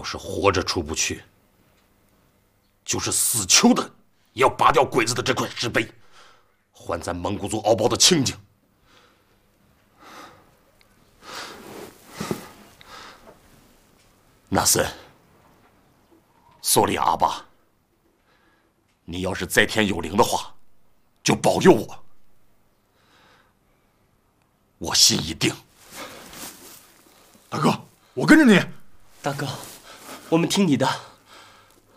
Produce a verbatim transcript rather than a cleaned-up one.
要是活着出不去，就是死囚的，也要拔掉鬼子的这块石碑，还咱蒙古族敖包的清净。纳森，索里阿爸，你要是在天有灵的话，就保佑我，我心已定。 大哥，我跟着你。 大哥，我们听你的。